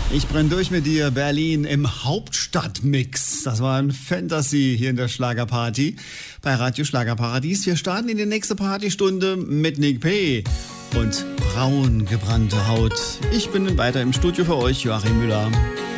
Ich brenn durch mit dir, Berlin im Hauptstadtmix. Das war ein Fantasy hier in der Schlagerparty bei Radio Schlagerparadies. Wir starten in die nächste Partystunde mit Nick P. und braun gebrannte Haut. Ich bin weiter im Studio für euch, Joachim Müller.